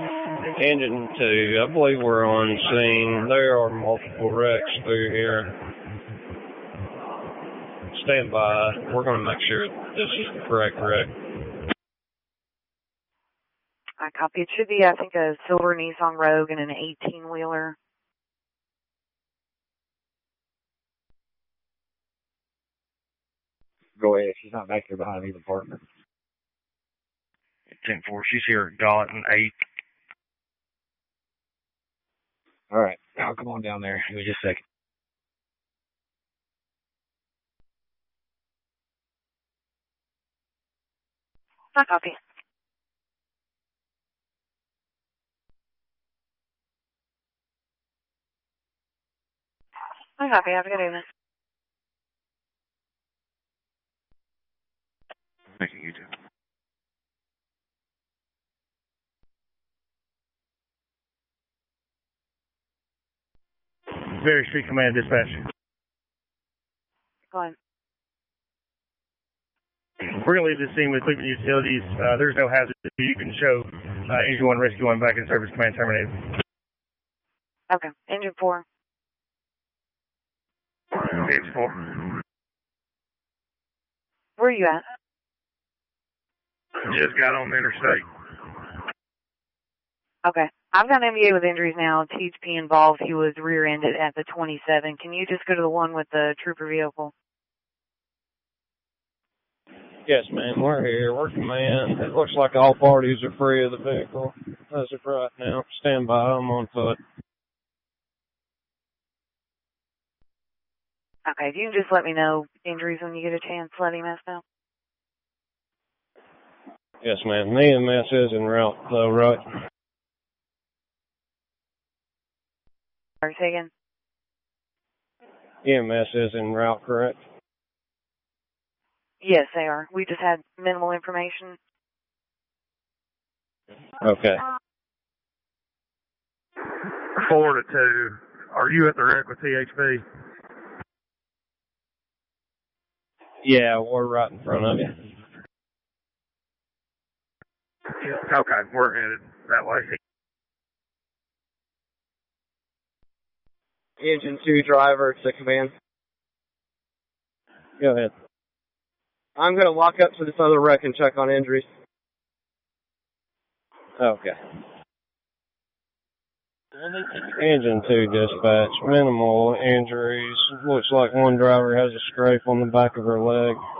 Engine 2, I believe we're on scene. There are multiple wrecks through here. Stand by. We're going to make sure this is the correct wreck. I copy. It should be, I think, a silver Nissan Rogue and an 18-wheeler. Go ahead. She's not back here behind the apartment. 10-4. She's here at Gallatin 8. All right. I'll come on down there. Give me just a second. I copy. I copy. Have a good evening. Thank you, you too. Very Street Command Dispatch. Go on. We're going to leave this scene with Cleveland Utilities. There's no hazard. You can show Engine 1 Rescue 1 back in service. Command terminated. Okay. Engine 4. Engine 4. Where are you at? Just got on the interstate. Okay. I've got an MVA with injuries now. THP involved. He was rear-ended at the 27. Can you just go to the one with the trooper vehicle? Yes, ma'am. We're here. We're command. It looks like all parties are free of the vehicle as of right now. Stand by. I'm on foot. Okay. If you can just let me know injuries when you get a chance, let EMS know. Yes, ma'am. The EMS is en route, though, right? Sorry, say again. EMS is en route, correct? Yes, they are. We just had minimal information. Okay. 4 to 2. Are you at the wreck with THP? Yeah, we're right in front of you. Okay, we're headed that way. Engine 2 driver to command. Go ahead. I'm going to walk up to this other wreck and check on injuries. Okay. Engine 2 dispatch. Minimal injuries. Looks like one driver has a scrape on the back of her leg.